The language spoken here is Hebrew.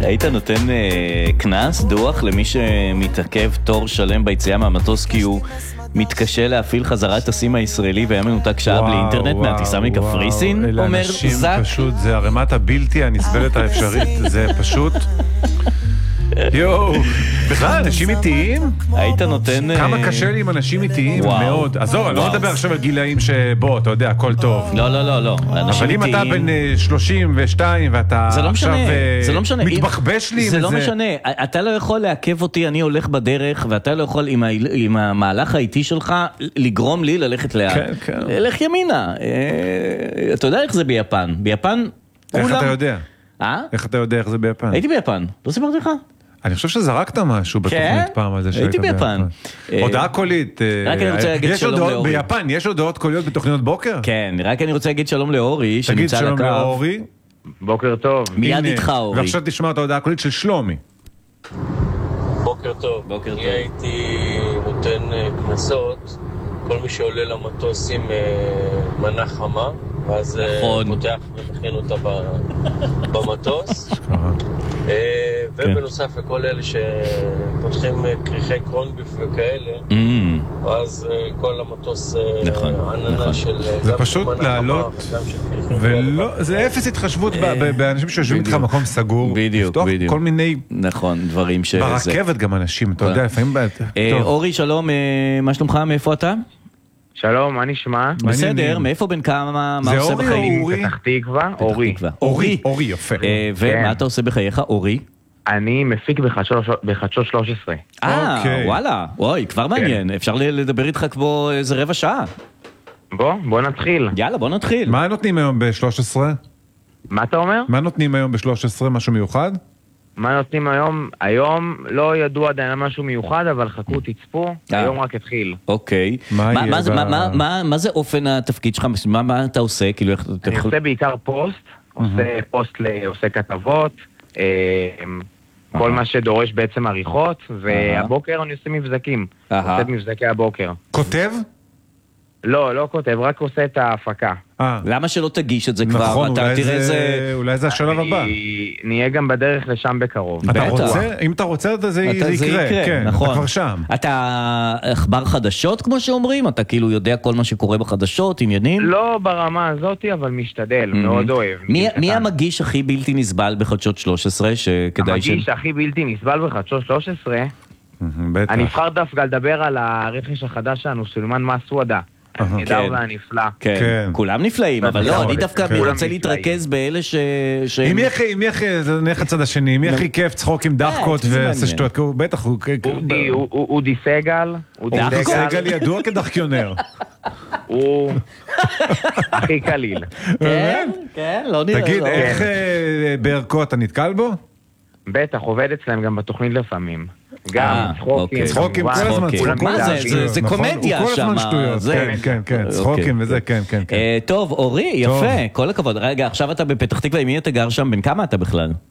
היית נותן כנס, דוח, למי שמתעכב תור שלם ביציאה מהמטוס כי הוא מתקשה להפעיל חזרה את הסים הישראלי והיה מנותק שעה בלי אינטרנט מהטיסה מקפריסין? אלה אנשים פשוט, זה הרמת הבלתי הנסבלת האפשרית, זה פשוט... יואו, בכלל אנשים איטיים? היית נותן... כמה קשה לי עם אנשים איטיים מאוד. עזוב, אני לא מדבר עכשיו על גילאים שבוא, אתה יודע, הכל טוב. לא. אבל אם אתה בן 32 ואתה עכשיו מתבחבש לי עם זה... זה לא משנה, אתה לא יכול לעכב אותי, אני הולך בדרך, ואתה לא יכול עם המהלך האיטי שלך לגרום לי ללכת לאט. לך ימינה. אתה יודע איך זה ביפן? ביפן... איך אתה יודע? איך אתה יודע איך זה ביפן? הייתי ביפן, לא סיפרתי לך? אני חושב שזרקת משהו בתוכנית פעם על זה שהיית ביפן. הודעה קולית. רק אני רוצה להגיד שלום לאורי. ביפן יש הודעות קוליות בתוכניות בוקר? כן, רק אני רוצה להגיד שלום לאורי. תגיד שלום לאורי. בוקר טוב. מיד איתך אורי. ועכשיו תשמע את ההודעה הקולית של שלומי. בוקר טוב. אני הייתי נותן כנסות, כל מי שעולה למטוס עם מנה חמה, ואז פותח ומכין אותה במטוס. ובנוסף לכל אלה שפותחים כריכי קרונביף וכאלה, ואז כל המטוס עננה של... זה פשוט לעלות, זה אפס התחשבות באנשים שיושבים איתך מקום סגור. בדיוק. כל מיני... נכון, דברים ש... ברכבת גם אנשים, אתה יודע, לפעמים... אורי, שלום, מה שלומך? מאיפה אתה? שלום, מה נשמע? בסדר, מאיפה בין כמה, מה עושה בחיים? פתח תקווה, אורי, יפה. ומה אתה עושה בחייך, אורי? אני מפיק בחדשות 13. וואלה, וואי, כבר מעניין. אפשר לדבר איתך כמו איזה רבע שעה. בוא נתחיל. יאללה, בוא נתחיל. מה נותנים היום ב-13? מה אתה אומר? מה נותנים היום ב-13? משהו מיוחד? מה נותנים היום? היום לא ידוע עדיין משהו מיוחד, אבל חכו תצפו, היום רק התחיל. אוקיי. מה זה אופן התפקיד שלך? מה אתה עושה? אני עושה בעיקר פוסט, עושה כתבות, כל מה שדורש בעצם עריכות, והבוקר אני עושה מבזקים. עושה את מבזקי הבוקר. כותב? לא כותב, רק עושה את ההפקה. למה שלא תגיש את זה כבר? נכון, אולי זה השלב הבא. נהיה גם בדרך לשם בקרוב. אם אתה רוצה, זה יקרה. כן, אתה כבר שם. אתה אכבר חדשות, כמו שאומרים? אתה כאילו יודע כל מה שקורה בחדשות, עניינים? לא ברמה הזאת, אבל משתדל, מאוד אוהב. מי המגיש הכי בלתי נסבל בחדשות 13? המגיש הכי בלתי נסבל בחדשות 13? אני אבחר דווקא לדבר על הרכש החדש שלנו, סולימאן מסוודה. הנהדר והנפלא. כן, כולם נפלאים, אבל לא, אני דווקא רוצה להתרכז באלה ש... אם יחי, זה נלך הצד השני, אם יחי כיף, צחוק עם דחקות ועשה שטויות, בטח הוא... אודי סגל. אודי סגל ידוע כדחקיונר. הוא הכי קליל. כן, לא נראה. תגיד, איך בערכות, אתה נתקל בו? בטח, עובד אצלם גם בתוכנית לפעמים. גם צחוקים, כל הזמן צחוקים. מה זה קומדיה שם. כן, צחוקים וזה, כן. טוב, אורי, יפה, כל הכבוד. רגע, עכשיו אתה בפתח תקווה, עם מי אתה גר שם? בין כמה אתה בכלל?